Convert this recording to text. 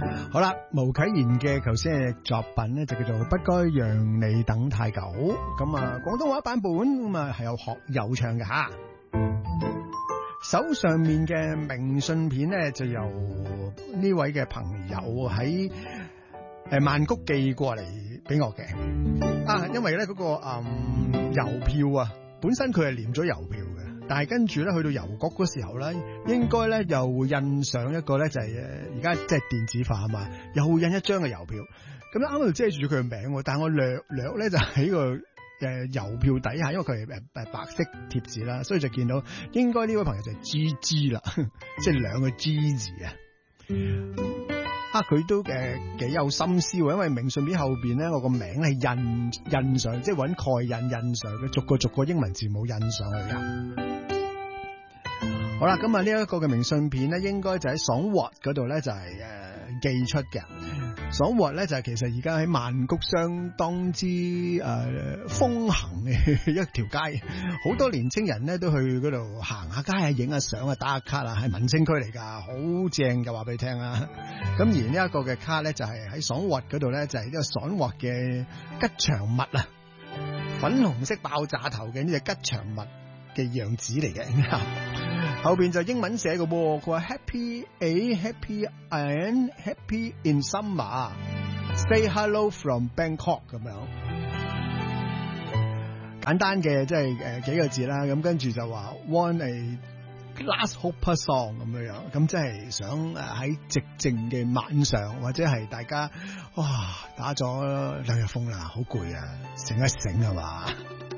好啦，巫啟賢嘅頭先嘅作品咧就叫做《不該讓你等太久》，咁啊廣東話版本咁啊係有學友唱嘅吓。手上面嘅明信片咧就由呢位嘅朋友喺曼谷寄過嚟俾我嘅。因為咧嗰個郵票啊，本身佢係連咗郵票嘅。但係跟住咧，去到郵局嗰時候咧，應該咧又會印上一個咧，就係而家即係電子化啊嘛，又會印一張嘅郵票。咁咧啱啱就遮住佢嘅名，但係我略咧就喺個郵票底下，因為佢係白色貼紙啦，所以就見到應該呢位朋友就係 GG 啦，即係兩個 G 字啊。佢都幾有心思喎，因為明信片後邊咧，我個名係印上，即係揾蓋印上嘅，逐個英文字母印上去噶。好啦，咁啊呢一個嘅明信片咧，應該就喺爽滑嗰度咧，就係寄出嘅。爽滑咧就係其實而家喺曼谷相當之風行嘅一條街，好多年青人咧都去嗰度行下街啊、影下相啊、打下卡啊，係文青區嚟噶，好正嘅，話俾你聽啊！咁而呢一個嘅卡咧就係喺爽滑嗰度咧，就係呢個爽滑嘅吉祥物啊，粉紅色爆炸頭嘅呢隻吉祥物嘅樣子嚟嘅。後邊就英文寫嘅喎，佢話 Happy and Happy in Summer，Say Hello from Bangkok 咁樣，簡單嘅即係幾個字啦。咁跟住就話 Want a Last Hope Song 咁樣，咁即係想喺寂靜嘅晚上，或者係大家哇打咗兩日風啦，好攰啊，醒一醒係嘛。